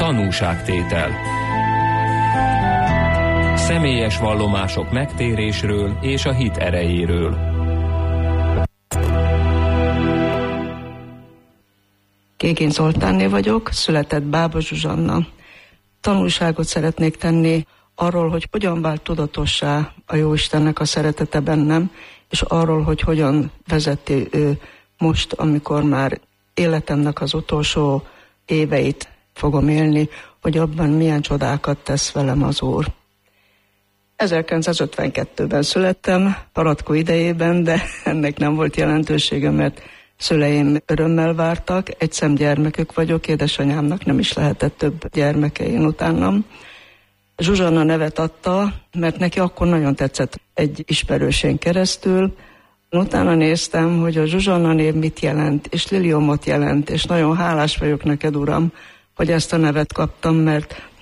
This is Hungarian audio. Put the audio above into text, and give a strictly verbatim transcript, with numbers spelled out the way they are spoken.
Tanúságtétel. Személyes vallomások megtérésről és a hit erejéről. Gégén Zoltánné vagyok, született Bába Zsuzsanna. Tanulságot szeretnék tenni arról, hogy hogyan vált tudatossá a Jóistennek a szeretete bennem, és arról, hogy hogyan vezeti ő most, amikor már életemnek az utolsó éveit fogom élni, hogy abban milyen csodákat tesz velem az Úr. ezerkilencszázötvenkettőben születtem, Paratkó idejében, de ennek nem volt jelentősége, mert szüleim örömmel vártak, egy szemgyermekük vagyok, édesanyámnak nem is lehetett több gyermeke én utánam. Zsuzsanna nevet adta, mert neki akkor nagyon tetszett egy ismerősén keresztül. Utána néztem, hogy a Zsuzsanna név mit jelent, és Liliomot jelent, és nagyon hálás vagyok neked, Uram, hogy ezt a nevet kaptam, mert